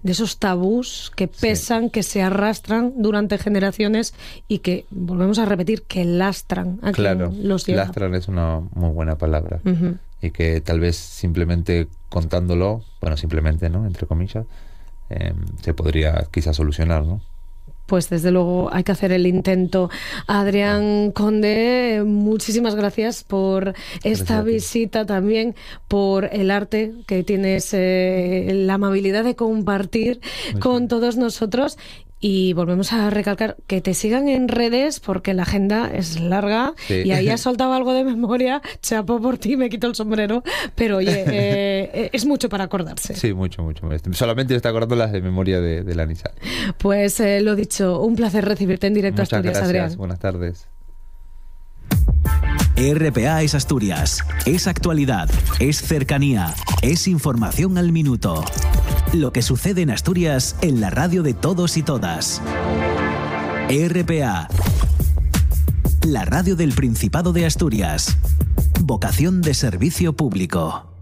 de esos tabús que pesan, que se arrastran durante generaciones y que, volvemos a repetir, que lastran a quien los lleva. Lastran es una muy buena palabra. Y que tal vez simplemente contándolo, bueno, simplemente, ¿no?, entre comillas, se podría quizás solucionar, ¿no? Pues desde luego hay que hacer el intento. Adrián Conde, muchísimas gracias por esta visita, también por el arte que tienes, la amabilidad de compartir con todos nosotros. Y volvemos a recalcar que te sigan en redes porque la agenda es larga y ahí has soltado algo de memoria. Chapo por ti, me quito el sombrero, pero oye, es mucho para acordarse. Sí, mucho. Solamente está acordando las de memoria de la Nissan. Pues lo dicho, un placer recibirte en directo a Asturias, gracias, Adrián. Buenas tardes. RPA es Asturias, es actualidad, es cercanía, es información al minuto. Lo que sucede en Asturias en la radio de todos y todas. RPA, la radio del Principado de Asturias. Vocación de servicio público.